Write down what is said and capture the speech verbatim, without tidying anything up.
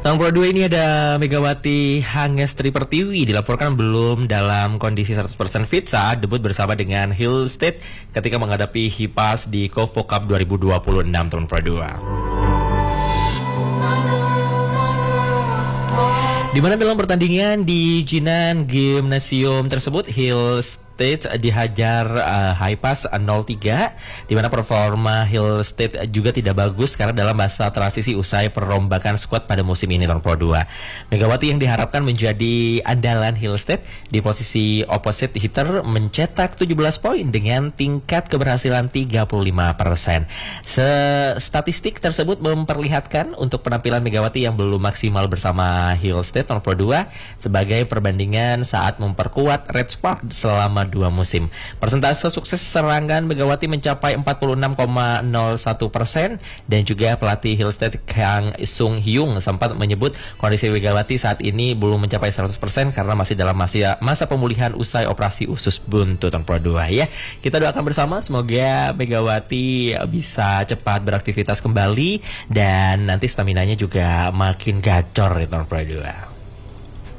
Tahun Pro dua ini ada Megawati Hangestri Pertiwi dilaporkan belum dalam kondisi seratus persen fit saat debut bersama dengan Hill State ketika menghadapi Hipas di Kovo Cup dua ribu dua puluh enam tahun Pro dua. Di mana dalam pertandingan di Jinan Gymnasium tersebut Hill State dihajar uh, Hipas nol tiga, di mana performa Hill State juga tidak bagus karena dalam masa transisi usai perombakan skuad pada musim ini tahun Pro dua. Megawati yang diharapkan menjadi andalan Hill State di posisi opposite hitter mencetak tujuh belas poin dengan tingkat keberhasilan tiga puluh lima persen. Statistik tersebut memperlihatkan untuk penampilan Megawati yang belum maksimal bersama Hill State tahun Pro dua sebagai perbandingan saat memperkuat Red Spark selama dua musim. Persentase sukses serangan Megawati mencapai empat puluh enam koma nol satu persen dan juga pelatih Hill State Kang Sung Hyung sempat menyebut kondisi Megawati saat ini belum mencapai seratus persen karena masih dalam masa, masa pemulihan usai operasi usus buntu tahun Pro dua ya. Kita doakan bersama semoga Megawati bisa cepat beraktivitas kembali dan nanti staminanya juga makin gacor di tahun Pro dua.